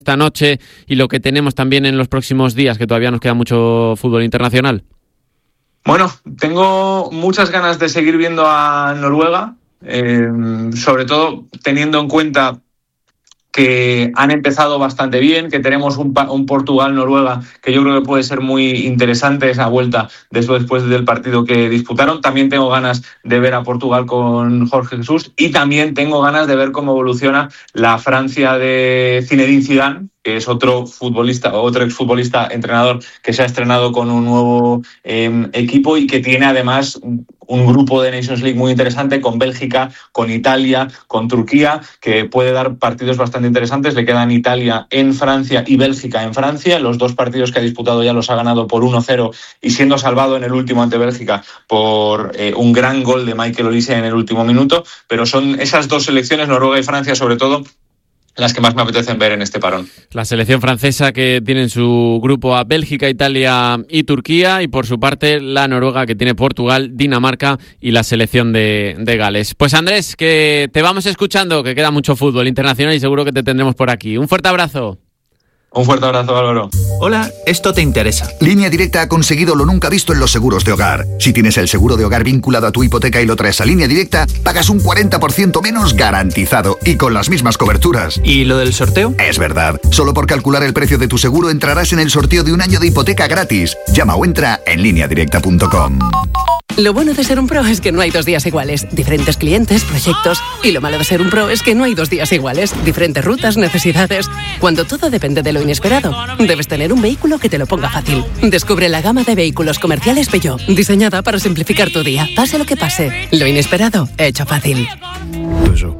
esta noche y lo que tenemos también en los próximos días, que todavía nos queda mucho fútbol internacional? Bueno, tengo muchas ganas de seguir viendo a Noruega, sobre todo teniendo en cuenta que han empezado bastante bien, que tenemos un Portugal-Noruega que yo creo que puede ser muy interesante esa vuelta después del partido que disputaron. También tengo ganas de ver a Portugal con Jorge Jesús y también tengo ganas de ver cómo evoluciona la Francia de Zinedine Zidane, que es otro exfutbolista entrenador que se ha estrenado con un nuevo equipo y que tiene además un grupo de Nations League muy interesante con Bélgica, con Italia, con Turquía, que puede dar partidos bastante interesantes. Le quedan Italia en Francia y Bélgica en Francia. Los dos partidos que ha disputado ya los ha ganado por 1-0 y siendo salvado en el último ante Bélgica por un gran gol de Michael Olise en el último minuto. Pero son esas dos selecciones, Noruega y Francia sobre todo, las que más me apetecen ver en este parón. La selección francesa, que tiene en su grupo a Bélgica, Italia y Turquía, y por su parte la Noruega, que tiene Portugal, Dinamarca y la selección de Gales. Pues Andrés, que te vamos escuchando, que queda mucho fútbol internacional y seguro que te tendremos por aquí. Un fuerte abrazo. Un fuerte abrazo, Álvaro. Hola, esto te interesa. Línea Directa ha conseguido lo nunca visto en los seguros de hogar. Si tienes el seguro de hogar vinculado a tu hipoteca y lo traes a Línea Directa, pagas un 40% menos garantizado y con las mismas coberturas. ¿Y lo del sorteo? Es verdad. Solo por calcular el precio de tu seguro entrarás en el sorteo de un año de hipoteca gratis. Llama o entra en lineadirecta.com. Lo bueno de ser un pro es que no hay 2 días iguales. Diferentes clientes, proyectos. Y lo malo de ser un pro es que no hay 2 días iguales. Diferentes rutas, necesidades. Cuando todo depende de lo inesperado, debes tener un vehículo que te lo ponga fácil. Descubre la gama de vehículos comerciales Peugeot, diseñada para simplificar tu día. Pase lo que pase, lo inesperado, hecho fácil. Peugeot.